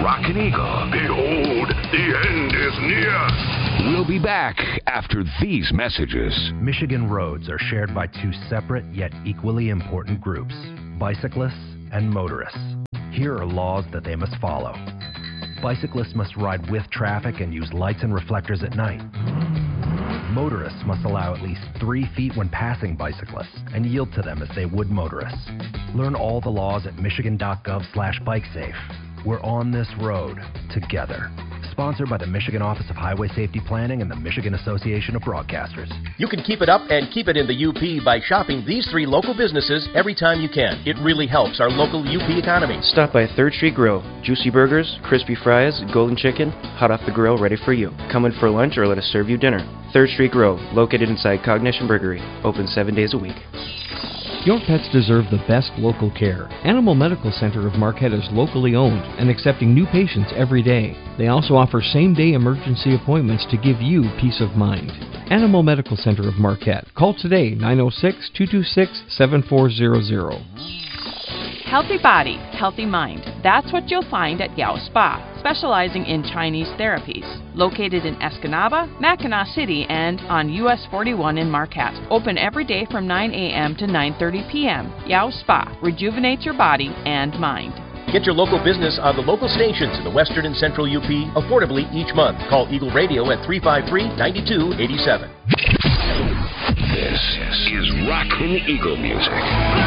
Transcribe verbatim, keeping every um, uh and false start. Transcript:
Rockin' Eagle. Behold, the end is near. We'll be back after these messages. Michigan roads are shared by two separate yet equally important groups, bicyclists and motorists. Here are laws that they must follow. Bicyclists must ride with traffic and use lights and reflectors at night. Motorists must allow at least three feet when passing bicyclists and yield to them as they would motorists. Learn all the laws at michigan.gov slash bikesafe. We're on this road together. Sponsored by the Michigan Office of Highway Safety Planning and the Michigan Association of Broadcasters. You can keep it up and keep it in the U P by shopping these three local businesses every time you can. It really helps our local U P economy. Stop by third Street Grill. Juicy burgers, crispy fries, golden chicken, hot off the grill, ready for you. Come in for lunch or let us serve you dinner. third Street Grill, located inside Cognition Brewery. Open seven days a week. Your pets deserve the best local care. Animal Medical Center of Marquette is locally owned and accepting new patients every day. They also offer same-day emergency appointments to give you peace of mind. Animal Medical Center of Marquette. Call today, nine oh six, two two six, seven four zero zero. Healthy body, healthy mind. That's what you'll find at Yao Spa, specializing in Chinese therapies. Located in Escanaba, Mackinac City, and on U S forty-one in Marquette. Open every day from nine a.m. to nine thirty p.m. Yao Spa rejuvenates your body and mind. Get your local business on the local stations in the western and central U P affordably each month. Call Eagle Radio at three five three, nine two eight seven. This is Rockin' Eagle music.